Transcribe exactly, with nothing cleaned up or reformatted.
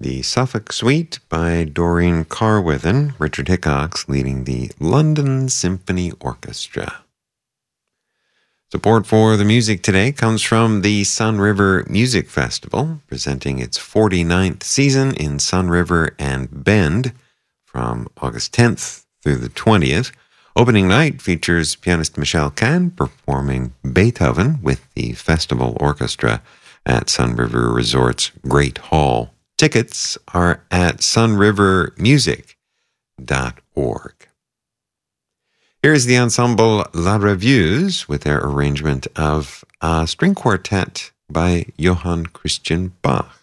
the Suffolk Suite by Doreen Carwithen, Richard Hickox leading the London Symphony Orchestra. Support for the music today comes from the Sun River Music Festival, presenting its forty-ninth season in Sun River and Bend from August tenth through the twentieth. Opening night features pianist Michelle Kahn performing Beethoven with the festival orchestra at Sun River Resort's Great Hall. Tickets are at sun river music dot org. Here's the ensemble La Revues with their arrangement of a string quartet by Johann Christian Bach.